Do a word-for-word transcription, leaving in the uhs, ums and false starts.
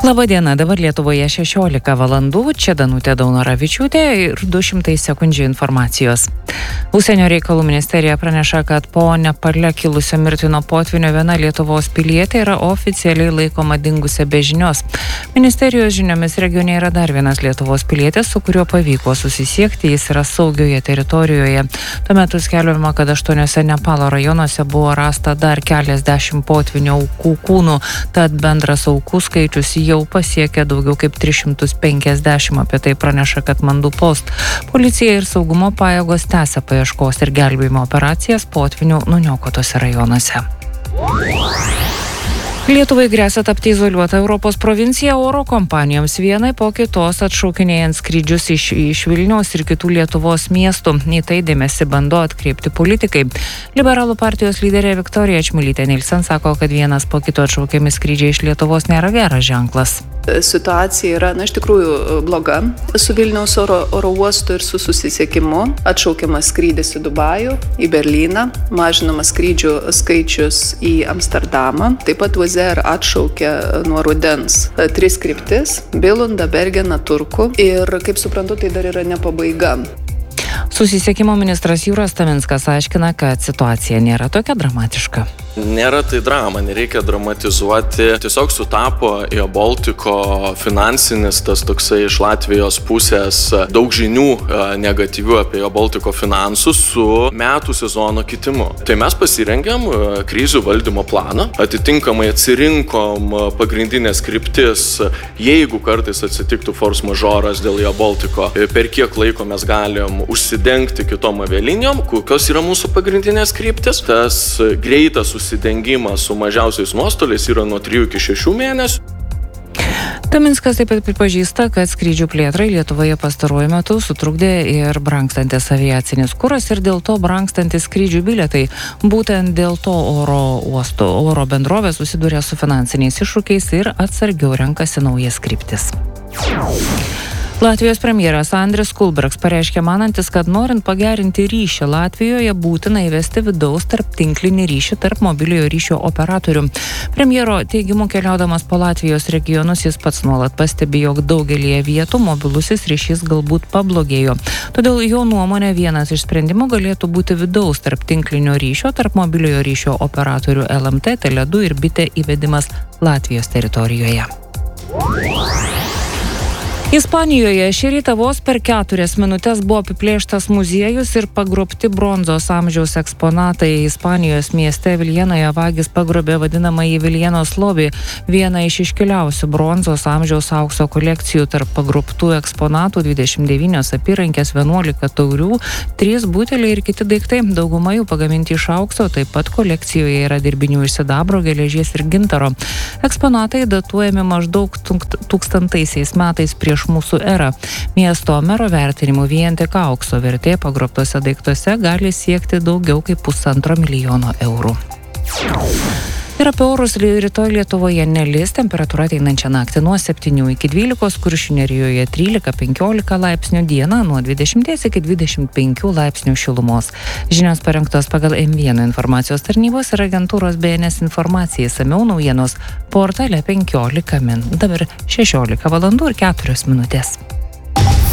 Labą dieną, dabar Lietuvoje šešiolika valandų, čia Danutė Daunoravičiūtė ir du šimtai sekundžių informacijos. Užsienio reikalų ministerija praneša, kad po Nepale kilusio mirtino potvynio viena Lietuvos pilietė yra oficialiai laikoma dingusia be žinios. Ministerijos žiniomis regione yra dar vienas Lietuvos pilietis, su kuriuo pavyko susisiekti, jis yra saugioje teritorijoje. Tuo metu skelbiama, kad aštuoniuose Nepalo rajonuose buvo rasta dar keliasdešimt potvynio aukų kūnų, tad bendras aukų skaičius jau pasiekė daugiau kaip tris šimtus penkiasdešimt, apie tai praneša Katmandu Post. Policija ir saugumo pajėgos tęsia paieškos ir gelbėjimo operacijas potvynių nuniokotose rajonuose. Lietuvai gresia tapti izoliuota Europos provincija oro kompanijoms vienai po kitos atšaukinėjant skrydžius iš, iš Vilniaus ir kitų Lietuvos miestų. Į tai dėmesį bando atkreipti politikai. Liberalų partijos lyderė Viktorija Čmilytė Nilsen sako, kad vienas po kito atšaukiami skrydžiai iš Lietuvos nėra geras ženklas. Situacija yra, na, iš tikrųjų bloga su Vilniaus oro, oro uostu ir su susisiekimu. Atšaukiamas skrydis į Dubajų, į Berlyną, mažinamas skrydžių skaičius į Amsterdamą. Taip pat Wizz Air atšaukė nuo rudens tris kryptis – Bilundą, Bergeną, Turku. Ir, kaip suprantu, tai dar yra ne pabaiga. Susisiekimo ministras Jūras Taminskas aiškina, kad situacija nėra tokia dramatiška. Nėra tai drama, nereikia dramatizuoti. Tiesiog sutapo Air Baltico finansinis, tas toksai iš Latvijos pusės daug žinių negatyvių apie Air Baltico finansus su metų sezono kitimu. Tai mes pasirengėm krizių valdymo planą, atitinkamai atsirinkom pagrindinės kryptis, jeigu kartais atsitiktų force majoras dėl Air Baltico, per kiek laiko mes galim užsidengti kitom avialinijom, kokios yra mūsų pagrindinės kryptis. Tas greitas užsidengimas su mažiausiais nuostoliais yra nuo trijų iki šešių mėnesių. Taminskas taip pat pripažįsta, kad skrydžių plėtrai Lietuvoje pastaruoju metu sutrukdė ir brangstantis aviacinis kuras ir dėl to brangstantis skrydžių bilietai. Būtent dėl to oro uosto, oro bendrovė susiduria su finansiniais iššūkiais ir atsargiau renkasi naujas kryptis. Latvijos premjeras Andris Kulbergs pareiškė manantis, kad norint pagerinti ryšį Latvijoje būtina įvesti vidaus tarptinklinį ryšį tarp mobiliojo ryšio operatorių. Premjero teigimu, keliaudamas po Latvijos regionus, jis pats nuolat pastebi, jog daugelį vietų mobilusis ryšys galbūt pablogėjo. Todėl jo nuomonė vienas iš sprendimų galėtų būti vidaus tarptinklinio ryšio tarp mobiliojo ryšio operatorių L M T, Tele du ir Bitė įvedimas Latvijos teritorijoje. Ispanijoje šį rytą vos per keturias minutės buvo apiplėštas muziejus ir pagrobti bronzos amžiaus eksponatai. Ispanijos mieste Viljenoje vagys pagrobė vadinamąjį Viljenos lobį, vieną iš iškiliausių bronzos amžiaus aukso kolekcijų. Tarp pagrobtų eksponatų dvidešimt devynios apyrankės, vienuolika taurių, trys buteliai ir kiti daiktai. Dauguma jų pagaminti iš aukso, taip pat kolekcijoje yra dirbinių iš sidabro, geležies ir gintaro. Eksponatai datuojami maždaug tūkstantaisiais metais prieš mūsų erą. Miesto mero vertinimu vien tik aukso vertė pagrobtose daiktuose gali siekti daugiau kaip pusantro milijono eurų. Ir apie orus rytoj Lietuvoje nelis, temperatūra ateinančią naktį nuo septynių iki dvylikos, Kuršių Nerijoje trylika penkiolika laipsnių, dieną nuo dvidešimt iki dvidešimt penkių laipsnių šilumos. Žinios parengtos pagal M vienas informacijos tarnybos ir agentūros B N S informacija, išsamiau naujienos portale penkiolika min. Dabar šešiolika valandų ir keturios minutės.